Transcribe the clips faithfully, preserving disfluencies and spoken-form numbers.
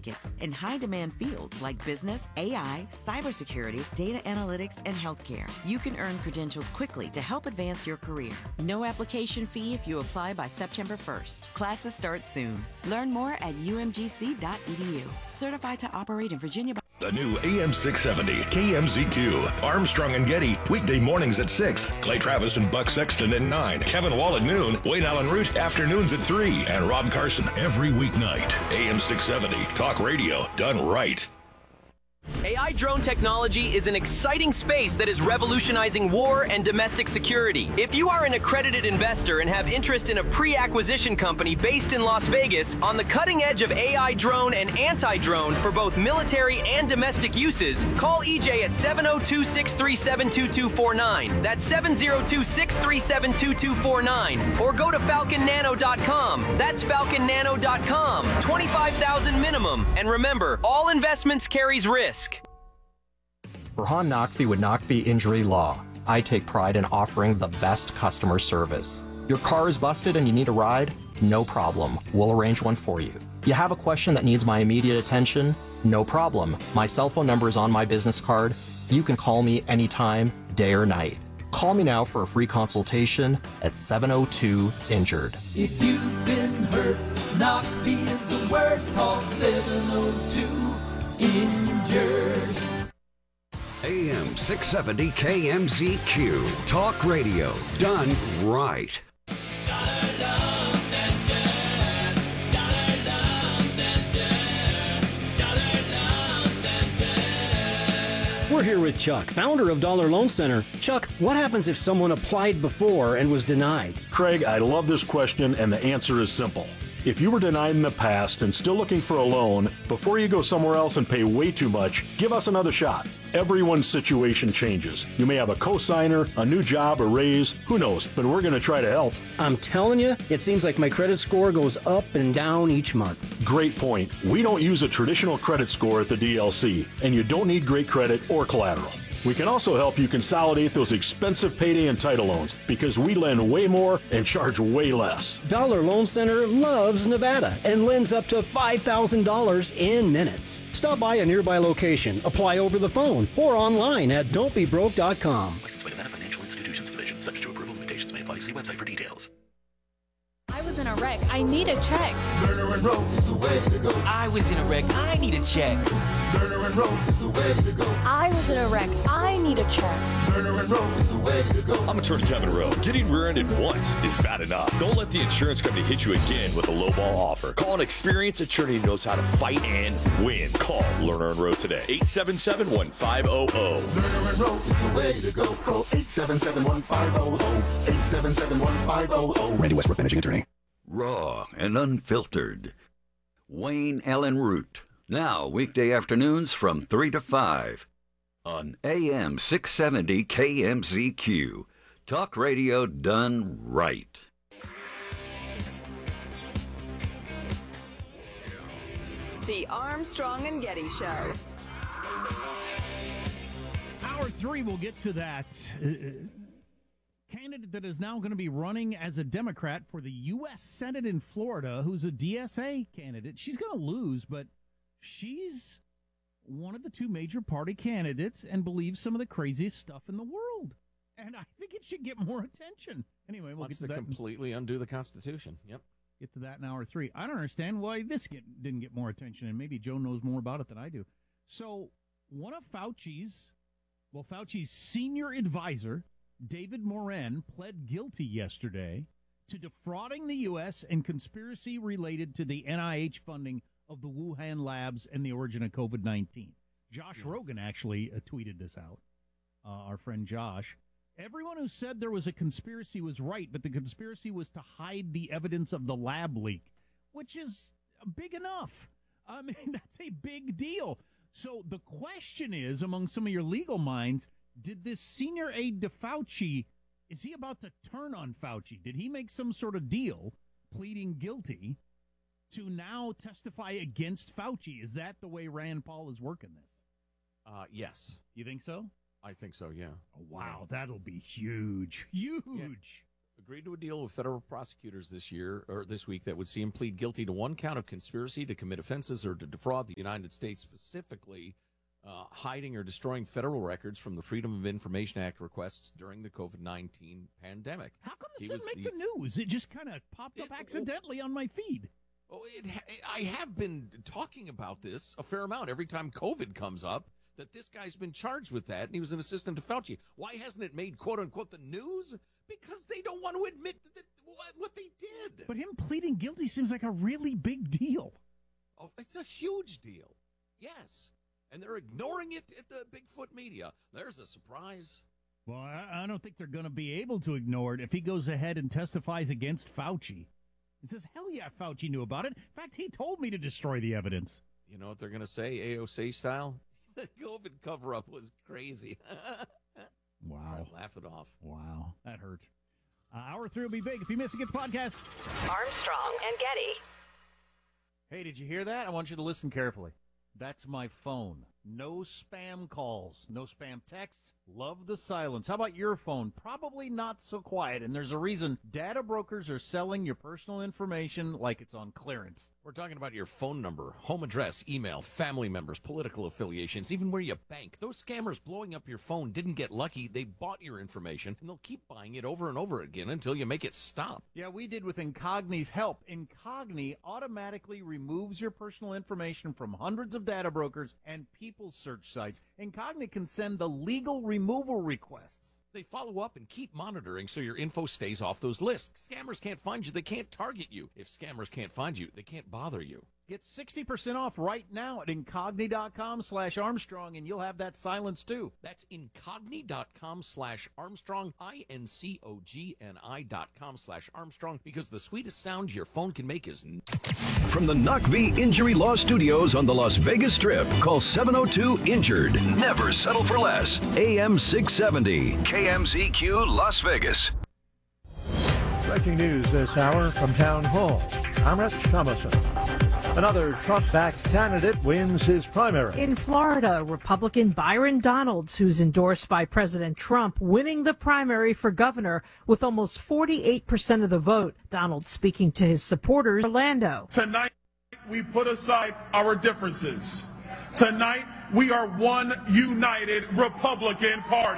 certificates in high-demand fields like business, A I, cybersecurity, data analytics, and healthcare. You can earn credentials quickly to help advance your career. No application fee if you apply by September first. Classes start soon. Learn more at u m g c dot e d u. Certified to operate in Virginia. The new A M six seventy K M Z Q. Armstrong and Getty, weekday mornings at six. Clay Travis and Buck Sexton at nine. Kevin Wall at noon. Wayne Allen Root, afternoons at three. And Rob Carson every weeknight. A M six seventy, talk radio done right. A I drone technology is an exciting space that is revolutionizing war and domestic security. If you are an accredited investor and have interest in a pre-acquisition company based in Las Vegas on the cutting edge of A I drone and anti-drone for both military and domestic uses, call E J at seven oh two, six three seven, two two four nine. That's seven oh two, six three seven, two two four nine. Or go to falcon nano dot com. That's falcon nano dot com. twenty-five thousand minimum. And remember, all investments carries risk. Rahan Naqvi with Naqvi Injury Law. I take pride in offering the best customer service. Your car is busted and you need a ride? No problem. We'll arrange one for you. You have a question that needs my immediate attention? No problem. My cell phone number is on my business card. You can call me anytime, day or night. Call me now for a free consultation at seven oh two, injured. If you've been hurt, Naqvi is the word. Call seven oh two, injured. A M six seventy K M Z Q. Talk radio done right. We're here with Chuck, founder of Dollar Loan Center. Chuck, what happens if someone applied before and was denied? Craig, I love this question, and the answer is simple. If you were denied in the past and still looking for a loan, before you go somewhere else and pay way too much, give us another shot. Everyone's situation changes. You may have a cosigner, a new job, a raise, who knows, but we're going to try to help. I'm telling you, it seems like my credit score goes up and down each month. Great point. We don't use a traditional credit score at the D L C, and you don't need great credit or collateral. We can also help you consolidate those expensive payday and title loans because we lend way more and charge way less. Dollar Loan Center loves Nevada and lends up to five thousand dollars in minutes. Stop by a nearby location, apply over the phone, or online at don't be broke dot com. Licensed by Nevada Financial Institutions Division. Subject to approval. Limitations may apply. See website for details. I was in a wreck. I need a check. Lerner and Rose is the way to go. I was in a wreck. I need a check. Lerner and Rose is the way to go. I was in a wreck. I need a check. Lerner and Rose is the way to go. I'm Attorney Kevin Rowe. Getting rear-ended once is bad enough. Don't let the insurance company hit you again with a lowball offer. Call an experienced attorney who knows how to fight and win. Call Lerner and Rowe today. eight seven seven, one five zero zero. Lerner and Rose is the way to go. Call eight seven seven, one five zero zero. eight seven seven, one five zero zero. Randy Westbrook, managing attorney. Raw and unfiltered. Wayne Allen Root. Now, weekday afternoons from three to five on A M six seventy K M Z Q. Talk radio done right. The Armstrong and Getty Show. Hour three, we'll get to that. Uh, candidate that is now going to be running as a Democrat for the U S Senate in Florida, who's a D S A candidate. She's going to lose, but she's one of the two major party candidates and believes some of the craziest stuff in the world. And I think it should get more attention. Anyway, we'll Wants get to, to that. completely undo the Constitution. Yep. Get to that in hour three. I don't understand why this get, didn't get more attention, and maybe Joe knows more about it than I do. So one of Fauci's, well, Fauci's senior advisor, David Morin, pled guilty yesterday to defrauding the U S and conspiracy related to the N I H funding of the Wuhan labs and the origin of COVID nineteen. Josh Rogan actually uh, tweeted this out, uh, our friend Josh. Everyone who said there was a conspiracy was right, but the conspiracy was to hide the evidence of the lab leak, which is big enough. I mean, that's a big deal. So the question is, among some of your legal minds, did this senior aide to Fauci, is he about to turn on Fauci? Did he make some sort of deal, pleading guilty, to now testify against Fauci? Is that the way Rand Paul is working this? Uh, yes. You think so? I think so, yeah. Oh, wow, that'll be huge. Huge. Yeah. agreed to a deal with federal prosecutors this year or this week that would see him plead guilty to one count of conspiracy to commit offenses or to defraud the United States, specifically uh, hiding or destroying federal records from the Freedom of Information Act requests during the COVID nineteen pandemic. How come this He didn't was make the news? It just kind of popped up It- accidentally on my feed. Oh, it, I have been talking about this a fair amount every time COVID comes up, that this guy's been charged with that, and he was an assistant to Fauci. Why hasn't it made, quote-unquote, the news? Because they don't want to admit that what, what they did. But him pleading guilty seems like a really big deal. Oh, it's a huge deal. Yes. And they're ignoring it at the Bigfoot media. There's a surprise. Well, I, I don't think they're going to be able to ignore it if he goes ahead and testifies against Fauci. It says, hell yeah, Fauci knew about it. In fact, he told me to destroy the evidence. You know what they're going to say, A O C style? The COVID cover-up was crazy. Wow. Try to laugh it off. Wow. That hurt. Uh, hour three will be big. If you miss it, get the podcast. Armstrong and Getty. Hey, did you hear that? I want you to listen carefully. That's my phone. No spam calls, no spam texts. Love the silence. How about your phone? Probably not so quiet, and there's a reason. Data brokers are selling your personal information like it's on clearance. We're talking about your phone number, home address, email, family members, political affiliations, even where you bank. Those scammers blowing up your phone didn't get lucky. They bought your information, and they'll keep buying it over and over again until you make it stop. Yeah, we did with Incogni's help. Incogni automatically removes your personal information from hundreds of data brokers and people search sites. Incogni can send the legal removal requests. They follow up and keep monitoring so your info stays off those lists. Scammers can't find you. They can't target you. If scammers can't find you, they can't bother you. Get sixty percent off right now at incogni.com slash Armstrong, and you'll have that silence too. That's incogni.com slash Armstrong, I N C O G N I dot com slash Armstrong, because the sweetest sound your phone can make is... From the Knock V Injury Law Studios on the Las Vegas Strip, call seven oh two INJURED. Never settle for less. A M six seventy, K M Z Q, Las Vegas. Breaking news this hour from Town Hall. I'm Rich Thomason. Another Trump-backed candidate wins his primary. In Florida, Republican Byron Donalds, who's endorsed by President Trump, winning the primary for governor with almost forty-eight percent of the vote. Donalds speaking to his supporters in Orlando. Tonight, we put aside our differences. Tonight, we are one united Republican Party.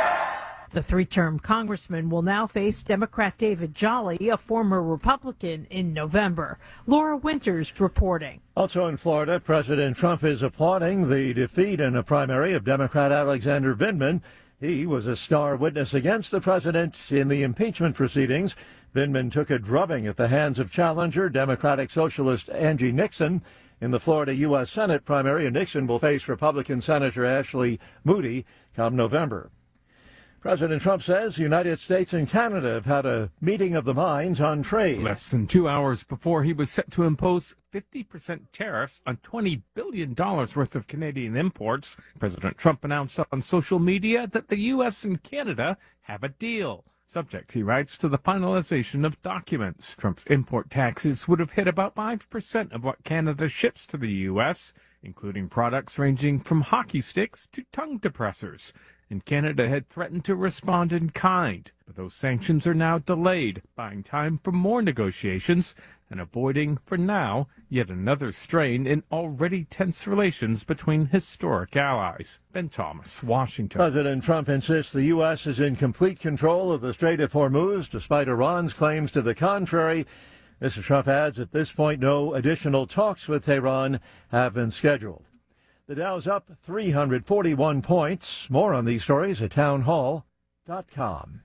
The three-term congressman will now face Democrat David Jolly, a former Republican, in November. Laura Winters reporting. Also in Florida, President Trump is applauding the defeat in a primary of Democrat Alexander Vindman. He was a star witness against the president in the impeachment proceedings. Vindman took a drubbing at the hands of challenger Democratic Socialist Angie Nixon. In the Florida U S Senate primary, Nixon will face Republican Senator Ashley Moody come November. President Trump says the United States and Canada have had a meeting of the minds on trade. Less than two hours before he was set to impose fifty percent tariffs on twenty billion dollars worth of Canadian imports, President Trump announced on social media that the U S and Canada have a deal. Subject, he writes, to the finalization of documents. Trump's import taxes would have hit about five percent of what Canada ships to the U S, including products ranging from hockey sticks to tongue depressors. And Canada had threatened to respond in kind, but those sanctions are now delayed, buying time for more negotiations and avoiding, for now, yet another strain in already tense relations between historic allies. Ben Thomas, Washington. President Trump insists the U S is in complete control of the Strait of Hormuz, despite Iran's claims to the contrary. Mister Trump adds at this point no additional talks with Tehran have been scheduled. The Dow's up three hundred forty-one points. More on these stories at town hall dot com.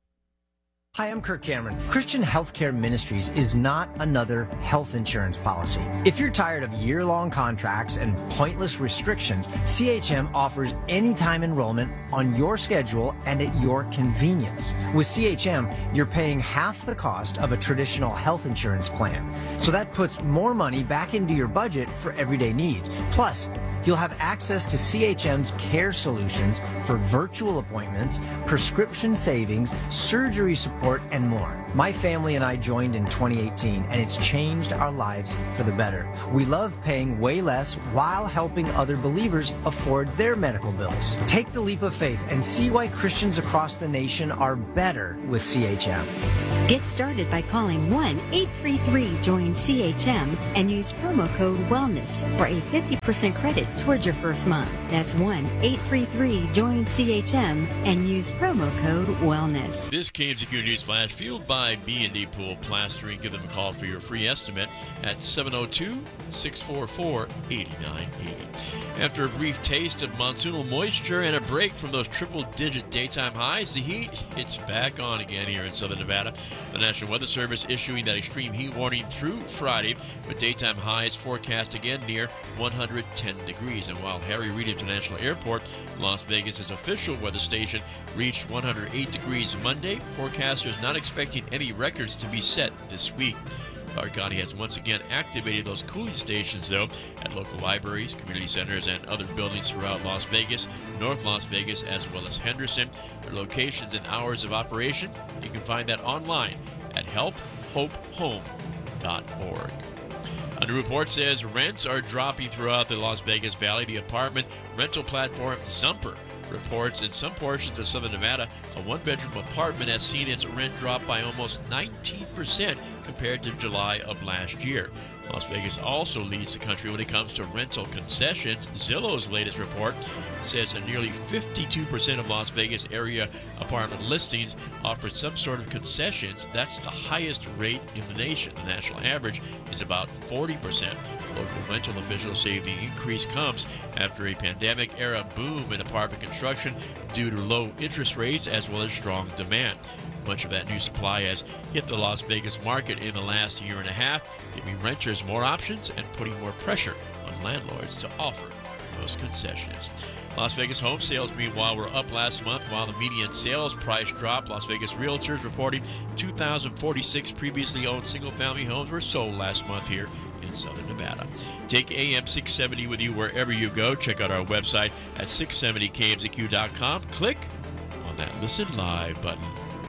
Hi, I'm Kirk Cameron. Christian Healthcare Ministries is not another health insurance policy. If you're tired of year-long contracts and pointless restrictions, C H M offers anytime enrollment on your schedule and at your convenience. With C H M, you're paying half the cost of a traditional health insurance plan. So that puts more money back into your budget for everyday needs. Plus, You'll have access to C H M's care solutions for virtual appointments, prescription savings, surgery support, and more. My family and I joined in twenty eighteen, and it's changed our lives for the better. We love paying way less while helping other believers afford their medical bills. Take the leap of faith and see why Christians across the nation are better with C H M. Get started by calling one eight three three join C H M and use promo code WELLNESS for a fifty percent credit towards your first month. That's one eight three three join C H M and use promo code WELLNESS. This K M Z Q News Flash fueled by B and D Pool Plastering. Give them a call for your free estimate at seven oh two, six four four, eight nine eight zero. After a brief taste of monsoonal moisture and a break from those triple-digit daytime highs, the heat, it's back on again here in southern Nevada. The National Weather Service issuing that extreme heat warning through Friday, with daytime highs forecast again near one hundred ten degrees. And while Harry Reid International Airport, Las Vegas' official weather station, reached one hundred eight degrees Monday, forecasters not expecting any records to be set this week. Clark County has once again activated those cooling stations, though, at local libraries, community centers, and other buildings throughout Las Vegas, North Las Vegas, as well as Henderson. Their locations and hours of operation, you can find that online at help hope home dot org. A new report says rents are dropping throughout the Las Vegas Valley. The apartment rental platform Zumper reports in some portions of southern Nevada, a one-bedroom apartment has seen its rent drop by almost nineteen percent compared to July of last year. Las Vegas also leads the country when it comes to rental concessions. Zillow's latest report says that nearly fifty-two percent of Las Vegas area apartment listings offer some sort of concessions. That's the highest rate in the nation. The national average is about forty percent. Local rental officials say the increase comes after a pandemic-era boom in apartment construction due to low interest rates as well as strong demand. Much of that new supply has hit the Las Vegas market in the last year and a half, giving renters more options and putting more pressure on landlords to offer those concessions. Las Vegas home sales, meanwhile, were up last month while the median sales price dropped. Las Vegas realtors reporting two thousand forty-six previously owned single-family homes were sold last month here in southern Nevada. Take A M six seventy with you wherever you go. Check out our website at six seventy K M Z Q dot com. Click on that Listen Live button.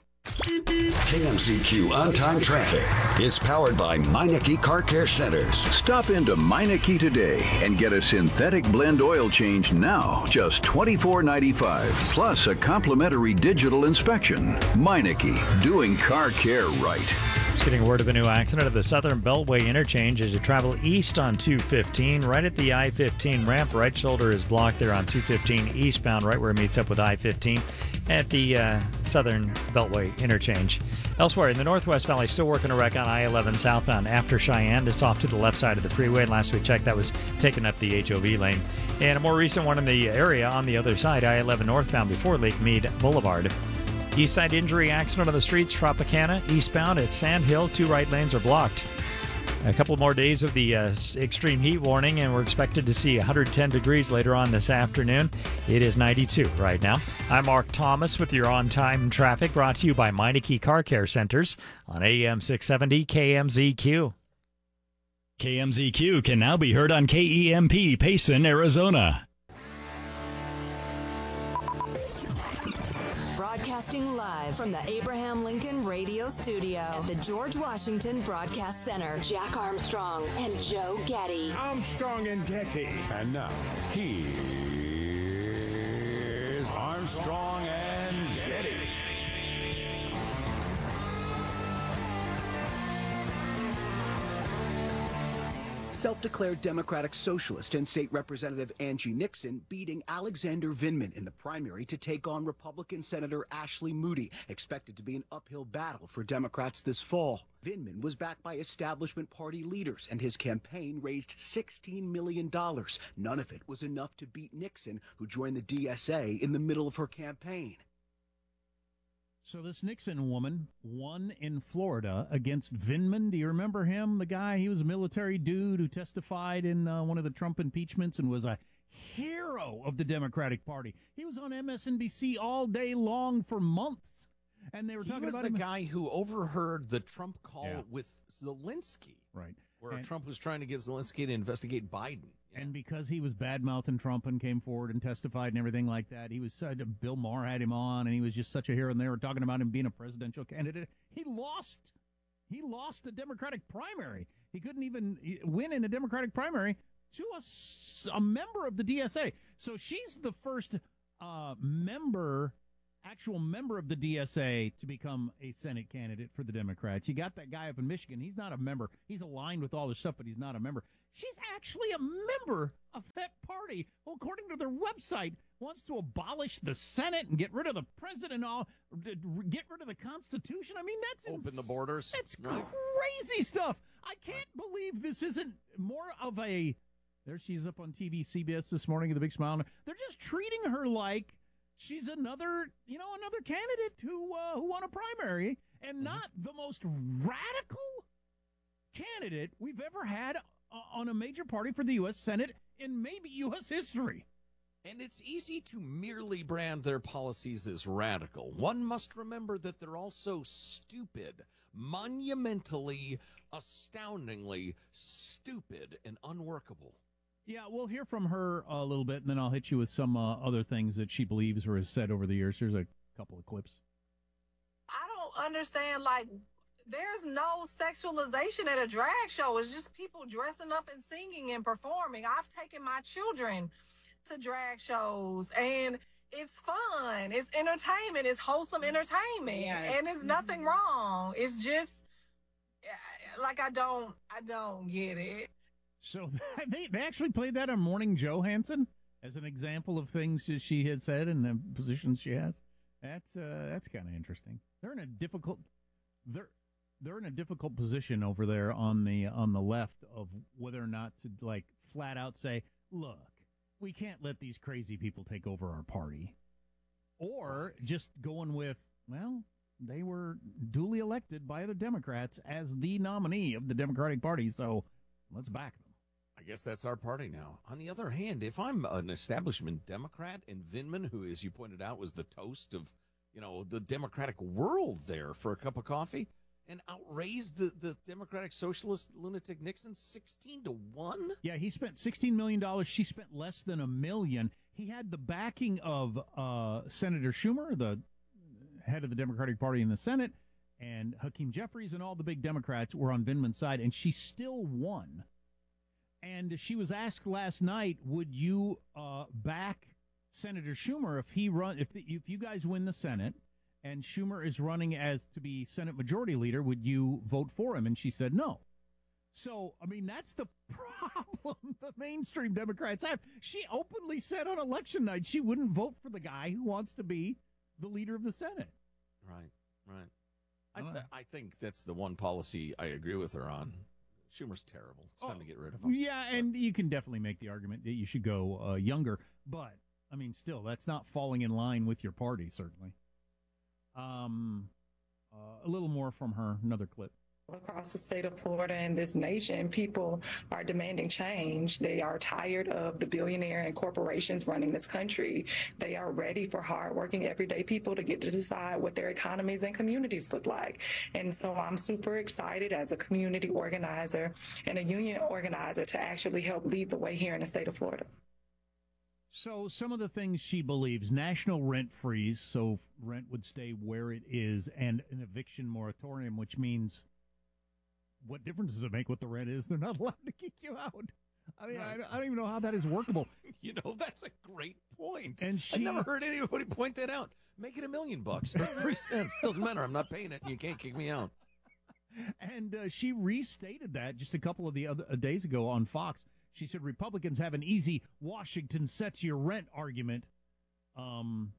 K M Z Q On-Time Traffic is powered by Meineke Car Care Centers. Stop into Meineke today and get a synthetic blend oil change now, just twenty-four ninety-five, plus a complimentary digital inspection. Meineke, doing car care right. Just getting word of a new accident at the Southern Beltway interchange as you travel east on two fifteen. Right at the I fifteen ramp, right shoulder is blocked there on two fifteen eastbound, right where it meets up with I fifteen at the uh, Southern Beltway interchange. Elsewhere in the Northwest Valley, still working a wreck on I eleven southbound after Cheyenne. It's off to the left side of the freeway. Last we checked, that was taking up the H O V lane. And a more recent one in the area on the other side, I eleven northbound before Lake Mead Boulevard. East side injury accident on the streets, Tropicana, eastbound at Sand Hill. Two right lanes are blocked. A couple more days of the uh, extreme heat warning, and we're expected to see one hundred ten degrees later on this afternoon. It is ninety-two right now. I'm Mark Thomas with your on-time traffic, brought to you by Meineke Car Care Centers on A M six seventy K M Z Q. K M Z Q can now be heard on K E M P Payson, Arizona. Broadcasting live from the Abraham Lincoln Radio Studio at the George Washington Broadcast Center. Jack Armstrong and Joe Getty. Armstrong and Getty. And now, here's Armstrong and Getty. Self-declared Democratic Socialist and State Representative Angie Nixon beating Alexander Vindman in the primary to take on Republican Senator Ashley Moody, expected to be an uphill battle for Democrats this fall. Vindman was backed by establishment party leaders, and his campaign raised sixteen million dollars. None of it was enough to beat Nixon, who joined the D S A in the middle of her campaign. So this Nixon woman won in Florida against Vindman. Do you remember him? The guy, he was a military dude who testified in uh, one of the Trump impeachments and was a hero of the Democratic Party. He was on M S N B C all day long for months. And they were he talking was about the him. guy who overheard the Trump call Yeah. with Zelensky. Right. Where And- Trump was trying to get Zelensky to investigate Biden. And because he was bad-mouthing Trump and came forward and testified and everything like that, he was such a, Bill Maher had him on, and he was just such a hero, and they were talking about him being a presidential candidate. He lost. He lost a Democratic primary. He couldn't even win in a Democratic primary to a, s- a member of the D S A. So she's the first uh, member, actual member of the D S A to become a Senate candidate for the Democrats. You got that guy up in Michigan. He's not a member. He's aligned with all this stuff, but he's not a member. She's actually a member of that party, who, according to their website, wants to abolish the Senate and get rid of the president and all, get rid of the Constitution. I mean, that's Open ins- the borders. That's Right. crazy stuff. I can't believe this isn't more of a. There she is up on T V, C B S this morning with a big smile. They're just treating her like she's another, you know, another candidate who uh, who won a primary, and Mm-hmm. not the most radical candidate we've ever had uh, on a major party for the U S Senate in maybe U S history. And it's easy to merely brand their policies as radical. One must remember that they're also stupid, monumentally, astoundingly stupid and unworkable. Yeah, we'll hear from her a little bit, and then I'll hit you with some uh, other things that she believes or has said over the years. Here's a couple of clips. I don't understand, like, there's no sexualization at a drag show. It's just people dressing up and singing and performing. I've taken my children to drag shows, and it's fun. It's entertainment. It's wholesome entertainment, Yes. and there's nothing wrong. It's just, like, I don't, I don't get it. So they they actually played that on Morning Joe Hansen as an example of things that she had said and the positions she has. That's uh, that's kind of interesting. They're in a difficult they're they're in a difficult position over there on the on the left of whether or not to, like, flat out say, look, we can't let these crazy people take over our party, or just going with, well, they were duly elected by the Democrats as the nominee of the Democratic Party, so let's back them. I guess that's our party now. On the other hand, if I'm an establishment Democrat, and Vindman, who, as you pointed out, was the toast of, you know, the Democratic world there for a cup of coffee, and outraised the, the Democratic Socialist lunatic Nixon sixteen to one? Yeah, he spent sixteen million dollars. She spent less than a million. He had the backing of uh, Senator Schumer, the head of the Democratic Party in the Senate, and Hakeem Jeffries, and all the big Democrats were on Vindman's side, and she still won. And she was asked last night, would you uh, back Senator Schumer if he run if the, if you guys win the Senate and Schumer is running as to be Senate Majority Leader, would you vote for him? And she said no. So, I mean, that's the problem the mainstream Democrats have. She openly said on election night she wouldn't vote for the guy who wants to be the leader of the Senate. Right, right. I, th- I think that's the one policy I agree with her on. Schumer's terrible. It's time Oh, to get rid of him. Yeah, and you can definitely make the argument that you should go uh, younger. But, I mean, still, that's not falling in line with your party, certainly. Um, uh, a little more from her, another clip. Across the state of Florida and this nation, people are demanding change. They are tired of the billionaire and corporations running this country. They are ready for hardworking, everyday people to get to decide what their economies and communities look like. And so I'm super excited as a community organizer and a union organizer to actually help lead the way here in the state of Florida. So some of the things she believes, national rent freeze, so rent would stay where it is, and an eviction moratorium, which means what difference does it make what the rent is? They're not allowed to kick you out. I mean, Right. I, I don't even know how that is workable. You know, that's a great point. And I she- never heard anybody point that out. Make it a million bucks or three cents. Doesn't matter. I'm not paying it. You can't kick me out. And uh, she restated that just a couple of the other uh, days ago on Fox. She said Republicans have an easy Washington sets your rent argument. Um.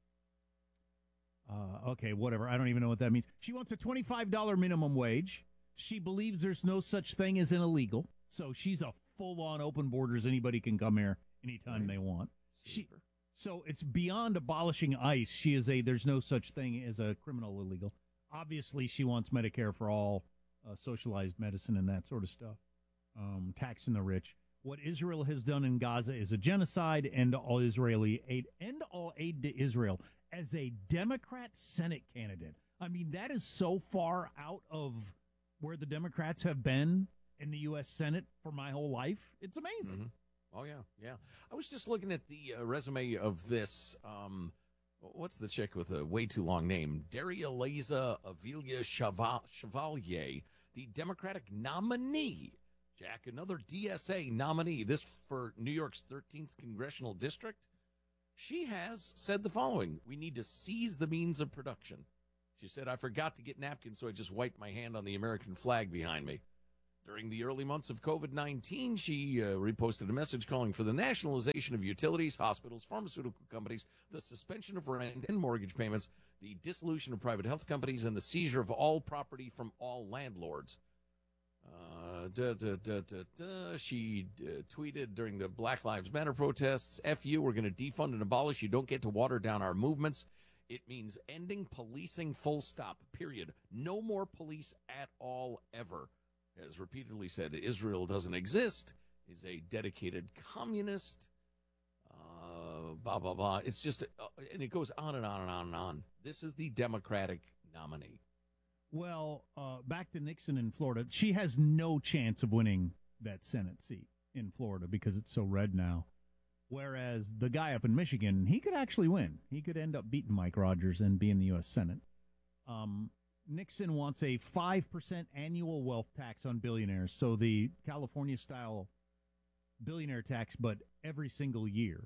Uh, okay, whatever. I don't even know what that means. She wants a twenty-five dollars minimum wage. She believes there's no such thing as an illegal. So she's a full-on open borders. Anybody can come here anytime they want. She, so it's beyond abolishing ICE. She is a there's no such thing as a criminal illegal. Obviously, she wants Medicare for all, uh, socialized medicine and that sort of stuff, um, taxing the rich. What Israel has done in Gaza is a genocide. End all Israeli aid. End all aid to Israel. As a Democrat Senate candidate, I mean, that is so far out of where the Democrats have been in the U S Senate for my whole life. It's amazing. Oh, yeah, yeah. I was just looking at the uh, resume of this, um, what's the chick with a way too long name? Darialeza Avilia Cheval- Chevalier, the Democratic nominee. Jack, another D S A nominee, this for New York's thirteenth Congressional District. She has said the following: we need to seize the means of production. She said, I forgot to get napkins, so I just wiped my hand on the American flag behind me. During the early months of COVID nineteen, she uh, reposted a message calling for the nationalization of utilities, hospitals, pharmaceutical companies, the suspension of rent and mortgage payments, the dissolution of private health companies, and the seizure of all property from all landlords. Uh, da, da, da, da, da. She uh, tweeted during the Black Lives Matter protests, F you, we're going to defund and abolish. You don't get to water down our movements. It means ending policing, full stop, period. No more police at all, ever. As repeatedly said, Israel doesn't exist, is a dedicated communist, uh, blah, blah, blah. It's just, uh, and it goes on and on and on and on. This is the Democratic nominee. Well, uh, back to Nixon in Florida. She has no chance of winning that Senate seat in Florida because it's so red now. Whereas the guy up in Michigan, he could actually win. He could end up beating Mike Rogers and be in the U S Senate. Um, Nixon wants a five percent annual wealth tax on billionaires, so the California-style billionaire tax, but every single year.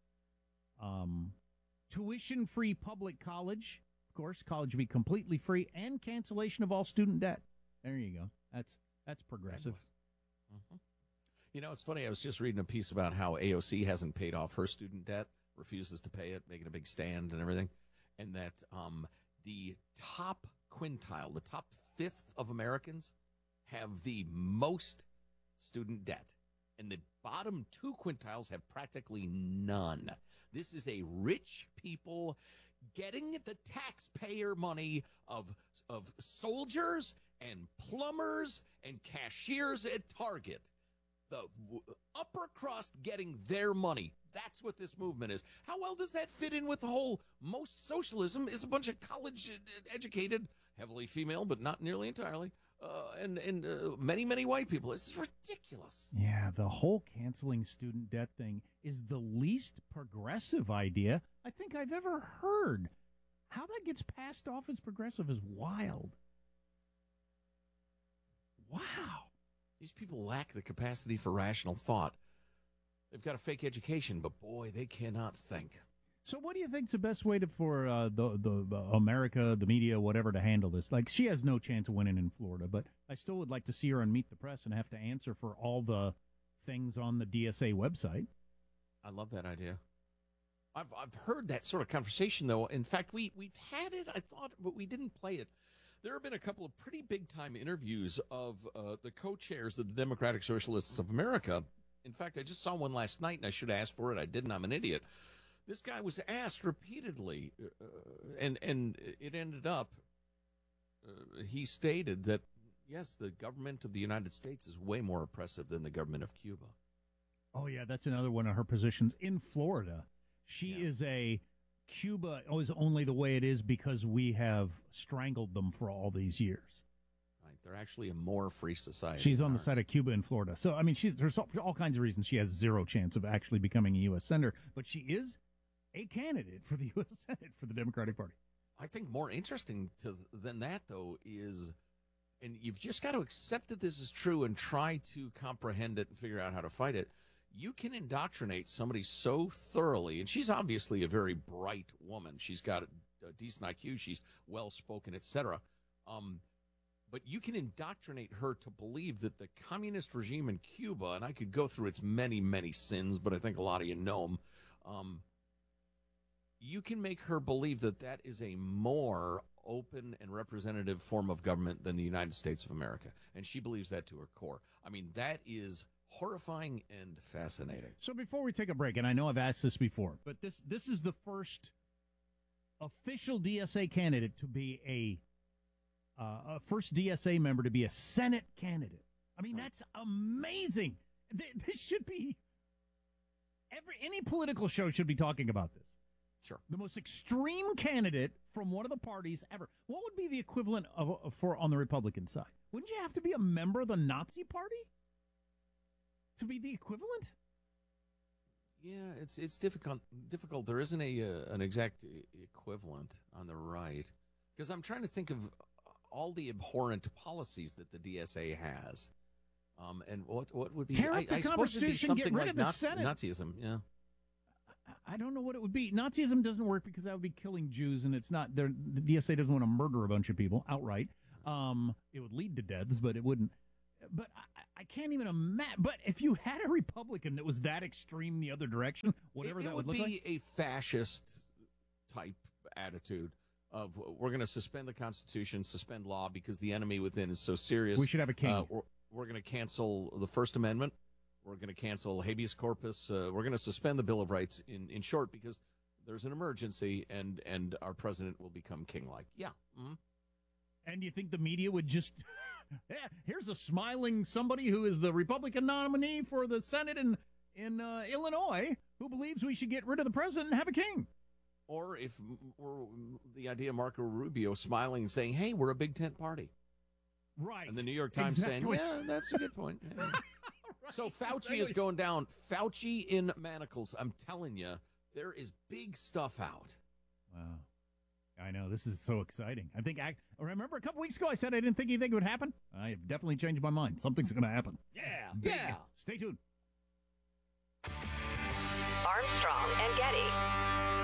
Um, tuition-free public college. Of course, college would be completely free, and cancellation of all student debt. There you go. That's that's progressive. Mm-hmm. You know, it's funny. I was just reading a piece about how A O C hasn't paid off her student debt, refuses to pay it, making a big stand and everything, and that um, the top quintile, the top fifth of Americans have the most student debt, and the bottom two quintiles have practically none. This is a rich people getting the taxpayer money of of soldiers and plumbers and cashiers at Target. The upper crust getting their money. That's what this movement is. How well does that fit in with the whole most socialism is a bunch of college-educated, heavily female, but not nearly entirely, uh, and, and uh, many, many white people. It's ridiculous. Yeah, the whole canceling student debt thing is the least progressive idea I think I've ever heard. How that gets passed off as progressive is wild. Wow. These people lack the capacity for rational thought. They've got a fake education, but boy, they cannot think. So what do you think's the best way to, for uh, the, the the America, the media, whatever, to handle this? Like, she has no chance of winning in Florida, but I still would like to see her on Meet the Press and have to answer for all the things on the D S A website. I love that idea. I've I've heard that sort of conversation, though. In fact, we, we've had it, I thought, but we didn't play it. There have been a couple of pretty big-time interviews of uh, the co-chairs of the Democratic Socialists of America. In fact, I just saw one last night, and I should have asked for it. I didn't. I'm an idiot. This guy was asked repeatedly, uh, and, and it ended up, uh, he stated that, yes, the government of the United States is way more oppressive than the government of Cuba. Oh, yeah, that's another one of her positions. In Florida, she yeah. is a... Cuba is only the way it is because we have strangled them for all these years. Right. They're actually a more free society. She's on the side of Cuba and Florida. So, I mean, she's there's all, all kinds of reasons she has zero chance of actually becoming a U S senator, but she is a candidate for the U S Senate for the Democratic Party. I think more interesting to, than that, though, is, and you've just got to accept that this is true and try to comprehend it and figure out how to fight it. You can indoctrinate somebody so thoroughly, and she's obviously a very bright woman. She's got a decent I Q. She's well-spoken, et cetera. Um, but you can indoctrinate her to believe that the communist regime in Cuba, and I could go through its many, many sins, but I think a lot of you know them, um, you can make her believe that that is a more open and representative form of government than the United States of America. And she believes that to her core. I mean, that is horrifying and fascinating. So before we take a break, and I know I've asked this before, but this this is the first official D S A candidate to be a, uh, a first D S A member to be a Senate candidate. I mean, that's amazing. This should be, every any political show should be talking about this. Sure. The most extreme candidate from one of the parties ever. What would be the equivalent of, of for on the Republican side? Wouldn't you have to be a member of the Nazi Party to be the equivalent? Yeah, it's it's difficult. Difficult. There isn't a uh, an exact equivalent on the right, because I'm trying to think of all the abhorrent policies that the D S A has, um, and what what would be? Tear up I, the I suppose it'd be Constitution, something get rid like of the Nazi, Senate. Nazism. Yeah. I don't know what it would be. Nazism doesn't work because that would be killing Jews, and it's not. The D S A doesn't want to murder a bunch of people outright. Um, it would lead to deaths, but it wouldn't. But I, I can't even imagine. But if you had a Republican that was that extreme the other direction, whatever it, it that would, would look be like, a fascist type attitude of we're going to suspend the Constitution, suspend law because the enemy within is so serious. We should have a king. Uh, we're we're going to cancel the First Amendment. We're going to cancel habeas corpus. Uh, we're going to suspend the Bill of Rights in, in short because there's an emergency and, and our president will become king-like. Yeah. Mm-hmm. And you think the media would just, yeah, here's a smiling somebody who is the Republican nominee for the Senate in, in uh, Illinois who believes we should get rid of the president and have a king. Or if or the idea of Marco Rubio smiling and saying, hey, we're a big tent party. Right. And the New York Times exactly. saying, yeah, that's a good point. Yeah. Right, so Fauci exactly. is going down. Fauci in manacles. I'm telling you, there is big stuff out. Wow. I know. This is so exciting. I think I remember a couple weeks ago I said I didn't think anything would happen. I have definitely changed my mind. Something's going to happen. Yeah. Big. Yeah. Stay tuned. Armstrong and Getty.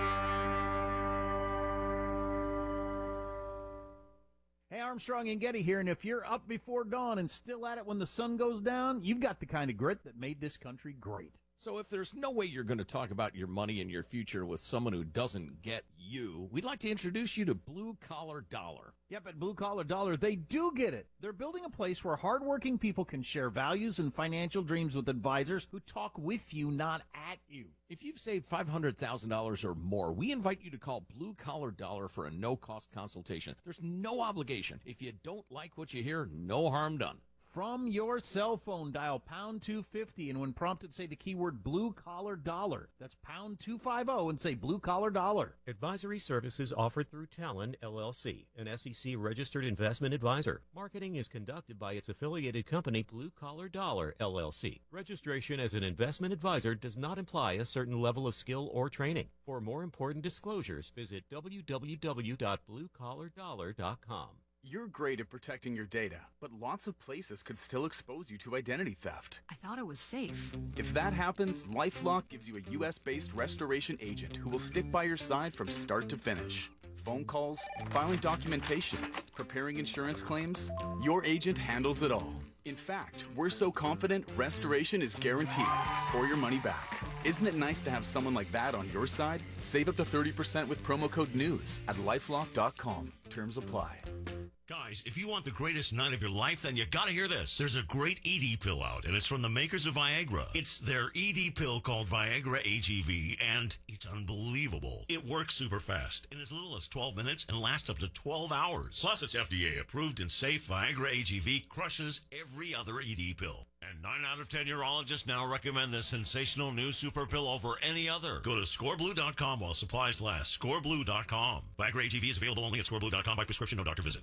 Hey, Armstrong and Getty here, and if you're up before dawn and still at it when the sun goes down, you've got the kind of grit that made this country great. So if there's no way you're going to talk about your money and your future with someone who doesn't get you, we'd like to introduce you to Blue Collar Dollar. Yep, at Blue Collar Dollar, they do get it. They're building a place where hardworking people can share values and financial dreams with advisors who talk with you, not at you. If you've saved five hundred thousand dollars or more, we invite you to call Blue Collar Dollar for a no-cost consultation. There's no obligation. If you don't like what you hear, no harm done. From your cell phone, dial pound two fifty, and when prompted, say the keyword Blue Collar Dollar. That's pound two fifty and say Blue Collar Dollar. Advisory services offered through Talon, L L C, an S E C-registered investment advisor. Marketing is conducted by its affiliated company, Blue Collar Dollar, L L C. Registration as an investment advisor does not imply a certain level of skill or training. For more important disclosures, visit w w w dot blue collar dollar dot com. You're great at protecting your data, but lots of places could still expose you to identity theft. I thought it was safe. If that happens, LifeLock gives you a U S-based restoration agent who will stick by your side from start to finish. Phone calls, filing documentation, preparing insurance claims, your agent handles it all. In fact, we're so confident restoration is guaranteed or your money back. Isn't it nice to have someone like that on your side? Save up to thirty percent with promo code NEWS at lifelock dot com. Terms apply. Guys, if you want the greatest night of your life, then you gotta hear this. There's a great E D pill out, and it's from the makers of Viagra. It's their E D pill called Viagra A G V, and it's unbelievable. It works super fast in as little as twelve minutes and lasts up to twelve hours. Plus, it's F D A approved and safe. Viagra A G V crushes every other E D pill. And nine out of ten urologists now recommend this sensational new super pill over any other. Go to score blue dot com while supplies last. score blue dot com. Viagra A G V is available only at score blue dot com by prescription, no doctor visit.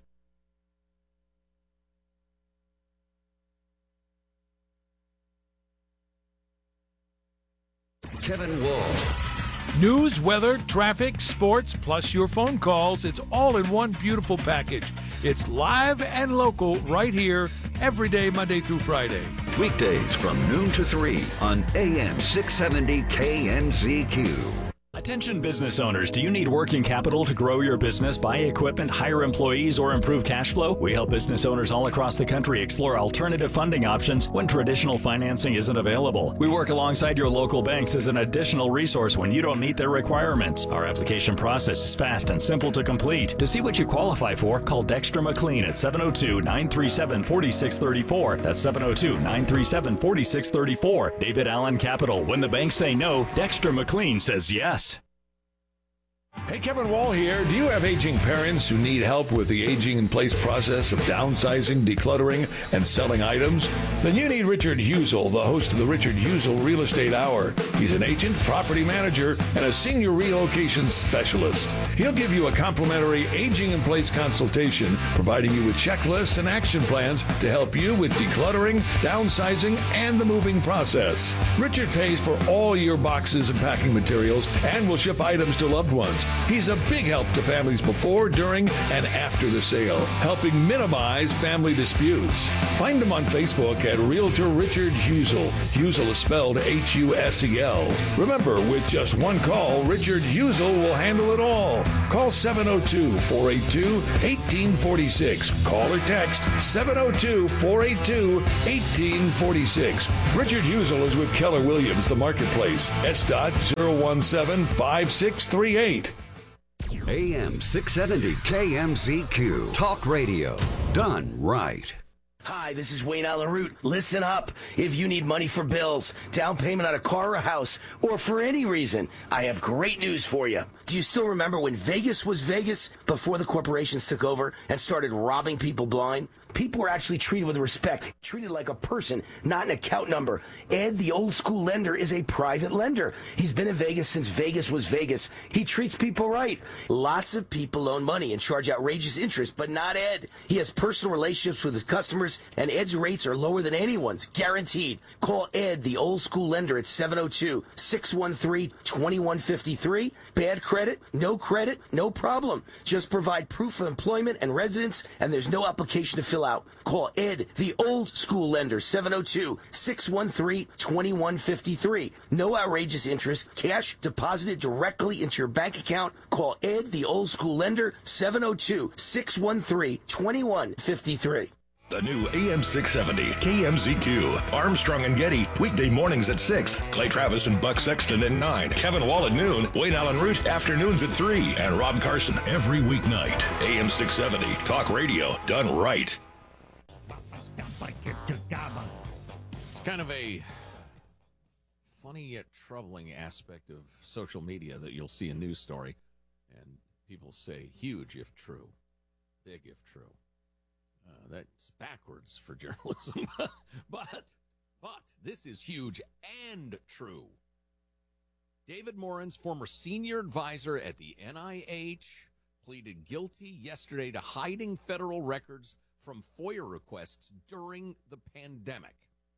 Kevin Wall. News, weather, traffic, sports, plus your phone calls. It's all in one beautiful package. It's live and local right here every day, Monday through Friday. Weekdays from noon to three on A M six seventy K M Z Q. Attention business owners, do you need working capital to grow your business, buy equipment, hire employees, or improve cash flow? We help business owners all across the country explore alternative funding options when traditional financing isn't available. We work alongside your local banks as an additional resource when you don't meet their requirements. Our application process is fast and simple to complete. To see what you qualify for, call Dexter McLean at seven oh two, nine three seven, four six three four. That's seven oh two, nine three seven, four six three four. David Allen Capital. When the banks say no, Dexter McLean says yes. Hey, Kevin Wall here. Do you have aging parents who need help with the aging in place process of downsizing, decluttering, and selling items? Then you need Richard Husel, the host of the Richard Husel Real Estate Hour. He's an agent, property manager, and a senior relocation specialist. He'll give you a complimentary aging in place consultation, providing you with checklists and action plans to help you with decluttering, downsizing, and the moving process. Richard pays for all your boxes and packing materials and will ship items to loved ones. He's a big help to families before, during, and after the sale, helping minimize family disputes. Find him on Facebook at Realtor Richard Husel. Husel is spelled H U S E L. Remember, with just one call, Richard Husel will handle it all. Call seven oh two, four eight two, one eight four six. Call or text seven oh two, four eight two, one eight four six. Richard Husel is with Keller Williams, the marketplace. S dot zero one seven five six three eight. A M six seventy K M Z Q. Talk radio. Done right. Hi, this is Wayne Allen Root. Listen up. If you need money for bills, down payment on a car or a house, or for any reason, I have great news for you. Do you still remember when Vegas was Vegas before the corporations took over and started robbing people blind? People were actually treated with respect, treated like a person, not an account number. Ed, the old school lender, is a private lender. He's been in Vegas since Vegas was Vegas. He treats people right. Lots of people loan money and charge outrageous interest, but not Ed. He has personal relationships with his customers, and Ed's rates are lower than anyone's, guaranteed. Call Ed, the old school lender, at seven oh two, six one three, two one five three. Bad credit? No credit? No problem. Just provide proof of employment and residence, and there's no application to fill out. Call Ed, the old school lender, seven oh two, six one three, two one five three. No outrageous interest. Cash deposited directly into your bank account. Call Ed, the old school lender, seven oh two, six one three, two one five three. The new A M six seventy K M Z Q. Armstrong and Getty, weekday mornings at six. Clay Travis and Buck Sexton at nine. Kevin Wall at noon. Wayne Allen Root, afternoons at three. And Rob Carson every weeknight. A M six seventy, talk radio done right. It's kind of a funny yet troubling aspect of social media that you'll see a news story, and people say huge if true, big if true. Uh, that's backwards for journalism. but, but this is huge and true. David Morin's former senior advisor at the N I H pleaded guilty yesterday to hiding federal records from FOIA requests during the pandemic.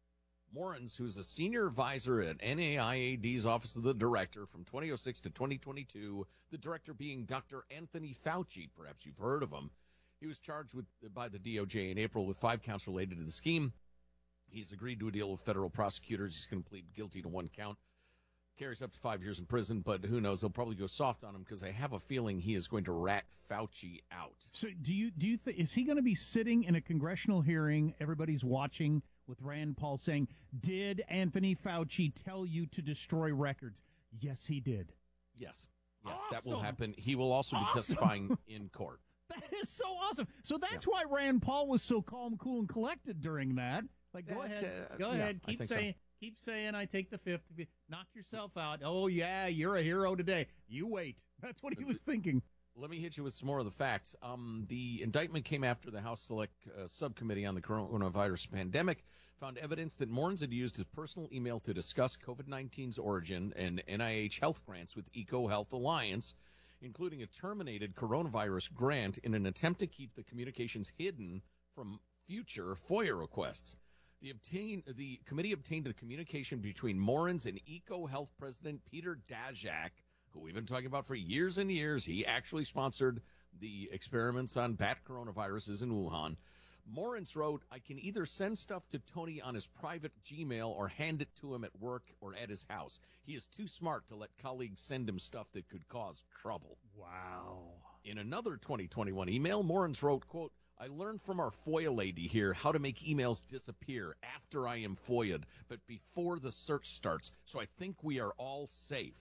Morins, who's a senior advisor at N A I A D's Office of the Director from twenty oh six to twenty twenty-two, the director being Doctor Anthony Fauci, perhaps you've heard of him. He was charged with by the D O J in April with five counts related to the scheme. He's agreed to a deal with federal prosecutors. He's going to plead guilty to one count. Carries up to five years in prison, but who knows? They'll probably go soft on him because I have a feeling he is going to rat Fauci out. So do you do you think is he going to be sitting in a congressional hearing? Everybody's watching with Rand Paul saying, "Did Anthony Fauci tell you to destroy records?" Yes, he did. Yes, yes, awesome. That will happen. He will also awesome. be testifying in court. That is so awesome. So that's yeah. why Rand Paul was so calm, cool, and collected during that. Like, go that, ahead, uh, go yeah, ahead, keep saying. So. Keep saying I take the fifth. Knock yourself out. Oh, yeah, you're a hero today. You wait. That's what he was thinking. Let me hit you with some more of the facts. Um, the indictment came after the House Select uh, Subcommittee on the Coronavirus Pandemic found evidence that Morins had used his personal email to discuss COVID nineteen's origin and N I H health grants with EcoHealth Alliance, including a terminated coronavirus grant in an attempt to keep the communications hidden from future FOIA requests. The, obtain, the committee obtained a communication between Morins and EcoHealth President Peter Daszak, who we've been talking about for years and years. He actually sponsored the experiments on bat coronaviruses in Wuhan. Morins wrote, "I can either send stuff to Tony on his private Gmail or hand it to him at work or at his house. He is too smart to let colleagues send him stuff that could cause trouble." Wow. In another twenty twenty-one email, Morins wrote, quote, "I learned from our FOIA lady here how to make emails disappear after I am FOIA'd, but before the search starts, so I think we are all safe."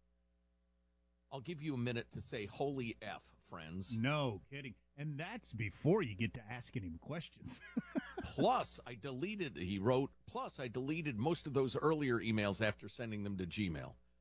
I'll give you a minute to say holy F, friends. No kidding. And that's before you get to asking him questions. Plus, I deleted, he wrote, plus I deleted most of those earlier emails after sending them to Gmail.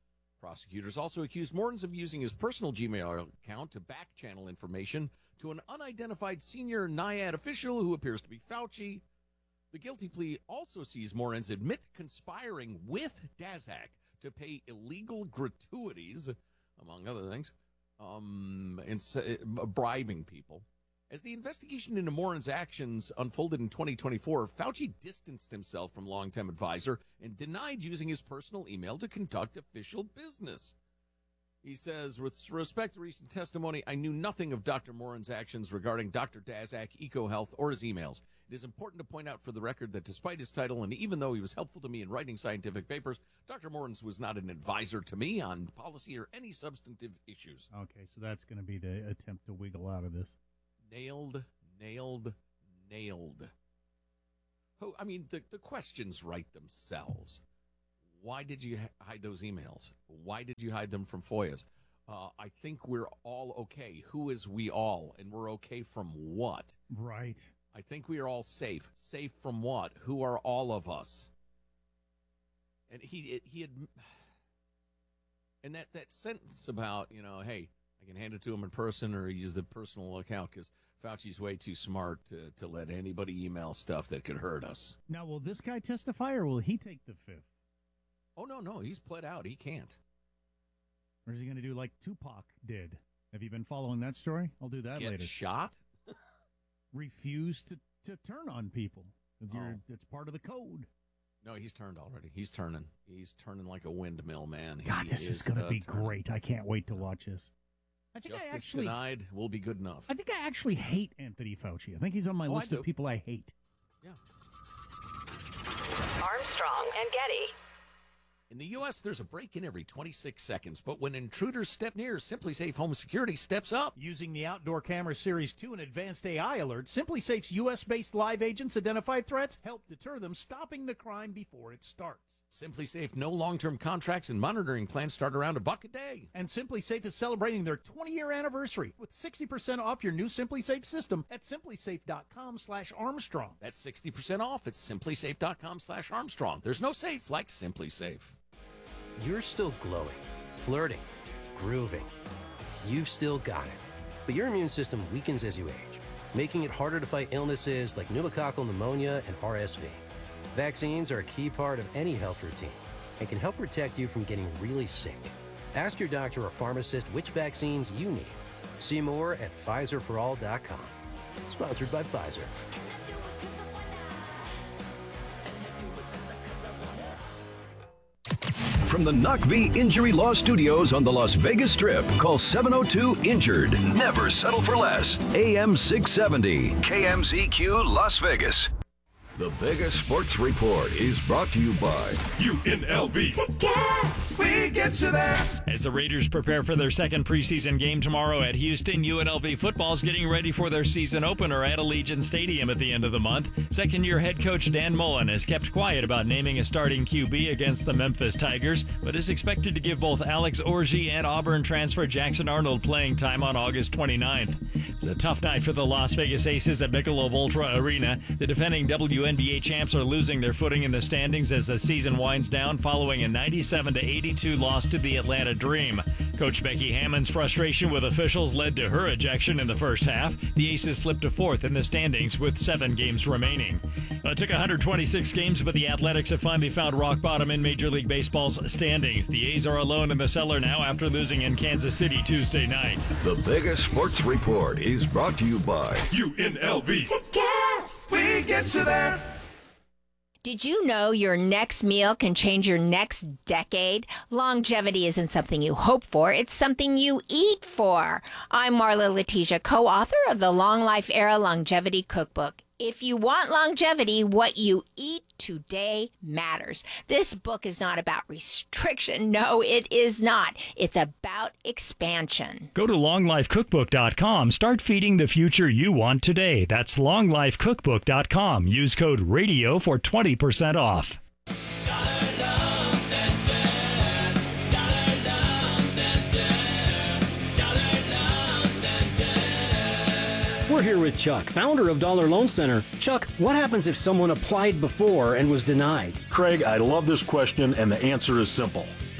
Prosecutors also accused Morens of using his personal Gmail account to back-channel information to an unidentified senior NIAID official who appears to be Fauci. The guilty plea also sees Morens admit conspiring with Daszak to pay illegal gratuities, among other things, um, and uh, bribing people. As the investigation into Morens' actions unfolded in twenty twenty-four, Fauci distanced himself from longtime advisor and denied using his personal email to conduct official business. He says, with respect to recent testimony, I knew nothing of Doctor Morens' actions regarding Doctor Daszak, EcoHealth, or his emails. It is important to point out for the record that despite his title, and even though he was helpful to me in writing scientific papers, Doctor Morens was not an advisor to me on policy or any substantive issues. Okay, so that's going to be the attempt to wiggle out of this. Nailed, nailed, nailed. Oh, I mean, the, the questions write themselves. Why did you hide those emails? Why did you hide them from FOIAs? Uh, I think we're all okay. Who is we all? And we're okay from what? Right. I think we are all safe. Safe from what? Who are all of us? And he he had, and that, that sentence about, you know, hey, I can hand it to him in person or use the personal account because Fauci's way too smart to, to let anybody email stuff that could hurt us. Now, will this guy testify or will he take the fifth? Oh, no, no. He's pled out. He can't. Or is he going to do like Tupac did? Have you been following that story? I'll do that Get later. Shot? Refuse to, to turn on people because Oh. it's part of the code. No, he's turned already. He's turning. He's turning like a windmill, man. He God, this is, going to uh, be turning. great. I can't wait to watch this. I think Justice I actually, denied will be good enough. I think I actually hate Anthony Fauci. I think he's on my Oh, I list do. of people I hate. Yeah. Armstrong and Getty. In the U S, there's a break-in every twenty-six seconds, but when intruders step near, SimpliSafe Home Security steps up. Using the Outdoor Camera Series two and advanced A I alerts, SimpliSafe's U S-based live agents identify threats, help deter them, stopping the crime before it starts. SimpliSafe no long-term contracts and monitoring plans start around a buck a day. And SimpliSafe is celebrating their twenty-year anniversary with sixty percent off your new SimpliSafe system at simplisafe.com slash Armstrong. That's sixty percent off at simplisafe.com slash Armstrong. There's no safe like SimpliSafe. You're still glowing, flirting, grooving. You've still got it. But your immune system weakens as you age, making it harder to fight illnesses like pneumococcal pneumonia and R S V. Vaccines are a key part of any health routine and can help protect you from getting really sick. Ask your doctor or pharmacist which vaccines you need. See more at Pfizer for all dot com. Sponsored by Pfizer. From the N U C V Injury Law Studios on the Las Vegas Strip, call seven oh two injured. Never settle for less. A M six seventy, K M Z Q Las Vegas. The Vegas Sports Report is brought to you by U N L V. Tickets! We get you there. As the Raiders prepare for their second preseason game tomorrow at Houston, U N L V football's getting ready for their season opener at Allegiant Stadium at the end of the month. Second-year head coach Dan Mullen has kept quiet about naming a starting Q B against the Memphis Tigers, but is expected to give both Alex Orji and Auburn transfer Jackson Arnold playing time on August twenty-ninth. It's a tough night for the Las Vegas Aces at Michelob Ultra Arena. The defending W N B A champs are losing their footing in the standings as the season winds down following a ninety-seven to eighty-two loss to the Atlanta Dream. Coach Becky Hammond's frustration with officials led to her ejection in the first half. The Aces slipped to fourth in the standings with seven games remaining. It took one hundred twenty-six games, but the Athletics have finally found rock bottom in Major League Baseball's standings. The A's are alone in the cellar now after losing in Kansas City Tuesday night. The Vegas Sports Report is brought to you by U N L V. Tickets! We get you there. Did you know your next meal can change your next decade? Longevity isn't something you hope for, it's something you eat for. I'm Marla Letitia, co-author of the Long Life Era Longevity Cookbook. If you want longevity, what you eat today matters. This book is not about restriction. No, it is not. It's about expansion. Go to long life cookbook dot com. Start feeding the future you want today. That's long life cookbook dot com. Use code RADIO for twenty percent off. We're here with Chuck, founder of Dollar Loan Center. Chuck, what happens if someone applied before and was denied? Craig, I love this question, and the answer is simple.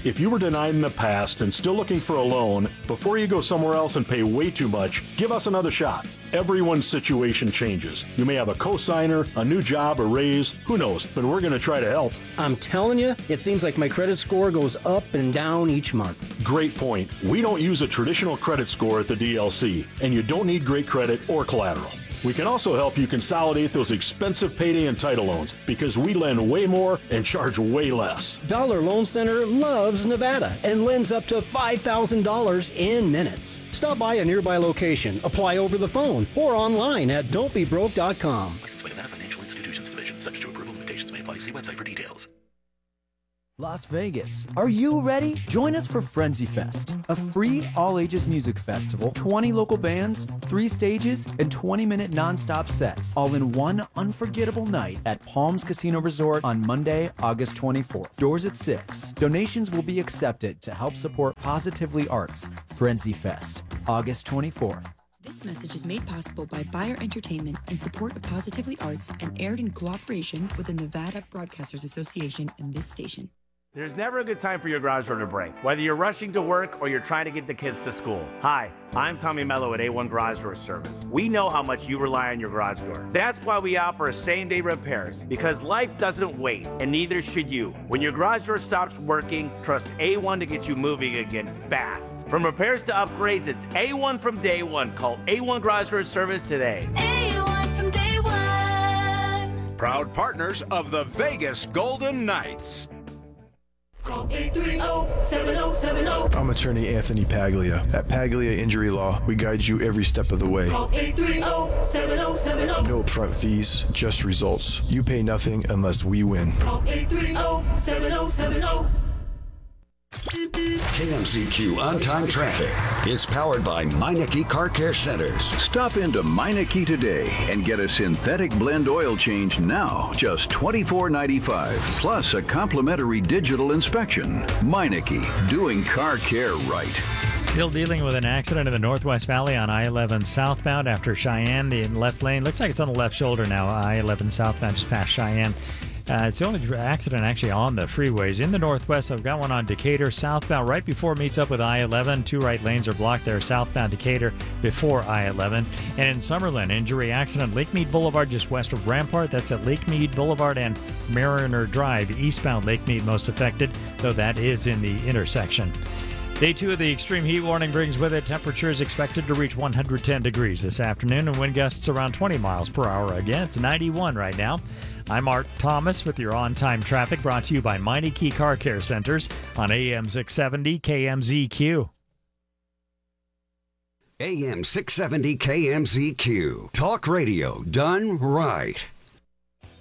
If you were denied in the past and still looking for a loan, before you go somewhere else and pay way too much, give us another shot. Everyone's situation changes. You may have a cosigner, a new job, a raise, who knows, but we're going to try to help. I'm telling you, it seems like my credit score goes up and down each month. Great point. We don't use a traditional credit score at the D L C, and you don't need great credit or collateral. We can also help you consolidate those expensive payday and title loans because we lend way more and charge way less. Dollar Loan Center loves Nevada and lends up to five thousand dollars in minutes. Stop by a nearby location, apply over the phone, or online at don't be broke dot com. Licensed by Nevada Financial Institutions Division. Subject to approval, limitations may apply. See website for details. Las Vegas. Are you ready? Join us for Frenzy Fest, a free all-ages music festival, twenty local bands, three stages, and twenty-minute non-stop sets, all in one unforgettable night at Palms Casino Resort on Monday, August twenty-fourth. Doors at six. Donations will be accepted to help support Positively Arts. Frenzy Fest, August twenty-fourth. This message is made possible by Bayer Entertainment in support of Positively Arts and aired in cooperation with the Nevada Broadcasters Association and this station. There's never a good time for your garage door to break, whether you're rushing to work or you're trying to get the kids to school. Hi, I'm Tommy Mello at A one Garage Door Service. We know how much you rely on your garage door. That's why we offer same-day repairs, because life doesn't wait, and neither should you. When your garage door stops working, trust A one to get you moving again fast. From repairs to upgrades, it's A one from day one. Call A one Garage Door Service today. A one from day one. Proud partners of the Vegas Golden Knights. Call eight three zero, seven zero seven zero. I'm attorney Anthony Paglia. At Paglia Injury Law, we guide you every step of the way. Call eight three zero, seven zero seven zero. No upfront fees, just results. You pay nothing unless we win. Call eight three zero, seven zero seven zero. K M Z Q On-Time Traffic is powered by Meineke Car Care Centers. Stop into Meineke today and get a synthetic blend oil change now, just twenty-four ninety-five, plus a complimentary digital inspection. Meineke, doing car care right. Still dealing with an accident in the Northwest Valley on I eleven southbound after Cheyenne. The left lane looks like it's on the left shoulder now. I eleven southbound just past Cheyenne. Uh, it's the only accident actually on the freeways. In the Northwest, I've got one on Decatur southbound right before it meets up with I eleven. Two right lanes are blocked there southbound Decatur before I eleven. And in Summerlin, injury accident, Lake Mead Boulevard just west of Rampart. That's at Lake Mead Boulevard and Mariner Drive. Eastbound Lake Mead most affected, though that is in the intersection. Day two of the extreme heat warning brings with it temperatures expected to reach one hundred ten degrees this afternoon and wind gusts around twenty miles per hour. Again, it's ninety-one right now. I'm Art Thomas with your on-time traffic brought to you by Meineke Car Care Centers on A M six seventy K M Z Q. A M six seventy K M Z Q. Talk radio done right.